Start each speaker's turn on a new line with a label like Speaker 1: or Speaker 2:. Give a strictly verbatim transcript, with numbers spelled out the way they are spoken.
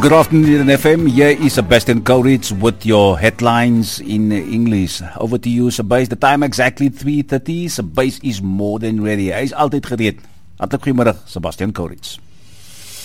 Speaker 1: Good afternoon, F M. Here is Sebastian Courage with your headlines in English. Over to you, Sebastian. The time exactly three thirty. Sebastian is more than ready. Hy is altyd gereed. Hartlik goeiemôre, Sebastian Courage.